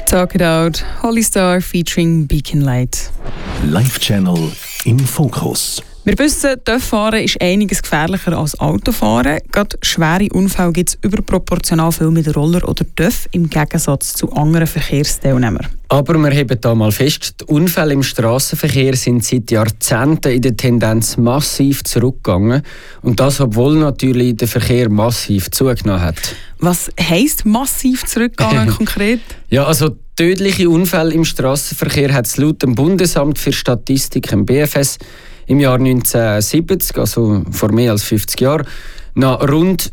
Talk It Out, Holly Star featuring Beacon Light. Live-Channel im Fokus. Wir wissen, Töfffahren ist einiges gefährlicher als Autofahren. Gerade schwere Unfälle gibt es überproportional viel mit Roller oder Töff im Gegensatz zu anderen Verkehrsteilnehmern. Aber wir heben da mal fest, die Unfälle im Strassenverkehr sind seit Jahrzehnten in der Tendenz massiv zurückgegangen. Und das, obwohl natürlich der Verkehr massiv zugenommen hat. Was heisst massiv zurückgegangen konkret? Ja, also tödliche Unfälle im Strassenverkehr hat es laut dem Bundesamt für Statistik, dem BFS, im Jahr 1970, also vor mehr als 50 Jahren, noch rund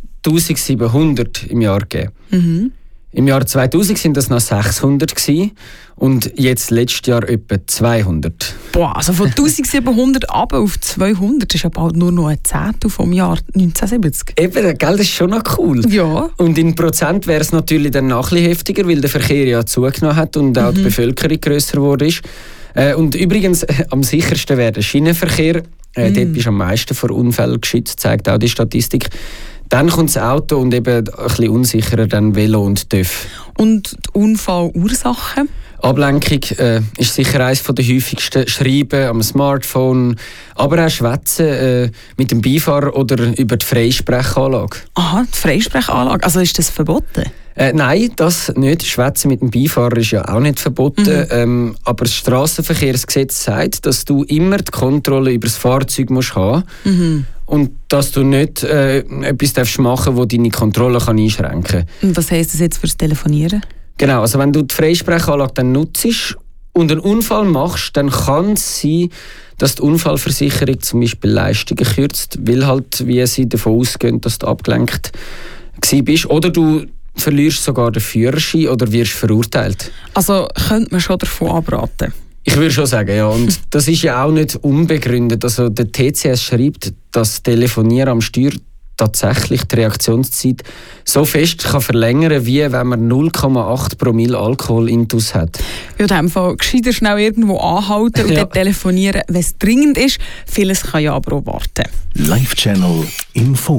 1700 im Jahr gegeben. Mhm. Im Jahr 2000 sind das noch 600 gewesen, und jetzt letztes Jahr etwa 200. Boah, also von 1700 ab auf 200 ist ja bald nur noch ein Zehntel vom Jahr 1970. Eben, gell, das ist schon noch cool. Ja. Und in Prozent wäre es natürlich dann noch ein bisschen heftiger, weil der Verkehr ja zugenommen hat und auch die Bevölkerung grösser geworden ist. Und übrigens, am sichersten wäre der Schienenverkehr. Dort bist du am meisten vor Unfällen geschützt, zeigt auch die Statistik. Dann kommt das Auto und eben ein bisschen unsicherer dann Velo und Töff. Und die Unfallursachen? Ablenkung ist sicher eines der häufigsten. Schreiben am Smartphone, aber auch Schwätzen mit dem Beifahrer oder über die Freisprechanlage. Aha, die Freisprechanlage. Also ist das verboten? Nein, das nicht. Schwätzen mit dem Beifahrer ist ja auch nicht verboten. Aber das Strassenverkehrsgesetz sagt, dass du immer die Kontrolle über das Fahrzeug musst haben und dass du nicht etwas machen darfst, das deine Kontrolle einschränken kann. Und was heisst das jetzt fürs Telefonieren? Genau, also wenn du die Freisprechanlage dann nutzt und einen Unfall machst, dann kann es sein, dass die Unfallversicherung zum Beispiel Leistungen kürzt, weil halt, wie sie davon ausgehen, dass du abgelenkt bist. Oder du verlierst sogar den Führerschein oder wirst verurteilt. Also könnte man schon davon abraten? Ich würde schon sagen, ja. Und das ist ja auch nicht unbegründet. Also der TCS schreibt, dass Telefonieren am Steuer tatsächlich die Reaktionszeit so fest kann verlängern, wie wenn man 0,8 Promille Alkoholintus hat. Ja, in dem Fall gescheiter schnell irgendwo anhalten und dann telefonieren, wenn es dringend ist. Vieles kann ja aber auch warten. Live-Channel im Fokus.